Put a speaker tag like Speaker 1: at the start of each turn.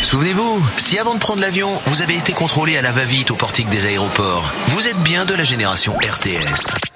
Speaker 1: Souvenez-vous, si avant de prendre l'avion, vous avez été contrôlé à la va-vite au portique des aéroports, vous êtes bien de la génération RTS.